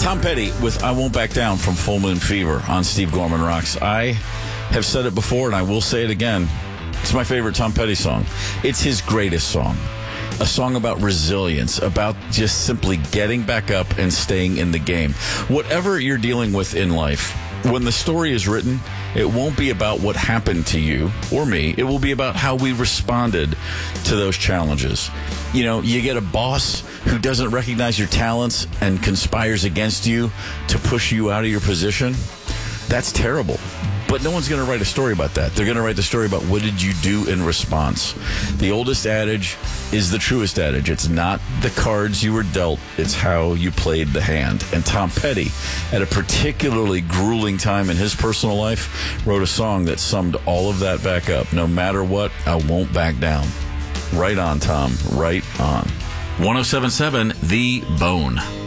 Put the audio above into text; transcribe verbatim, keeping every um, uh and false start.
Tom Petty with I Won't Back Down from Full Moon Fever on Steve Gorman Rocks. I have said it before, and I will say it again. It's my favorite Tom Petty song. It's his greatest song. A song about resilience, about just simply getting back up and staying in the game. Whatever you're dealing with in life, when the story is written, it won't be about what happened to you or me. It will be about how we responded to those challenges. You know, you get a boss who doesn't recognize your talents and conspires against you to push you out of your position. That's terrible. But no one's going to write a story about that. They're going to write the story about what did you do in response. The oldest adage is the truest adage. It's not the cards you were dealt, it's how you played the hand. And Tom Petty, at a particularly grueling time in his personal life, wrote a song that summed all of that back up. No matter what, I won't back down. Right on, Tom. Right on. one oh seven point seven The Bone.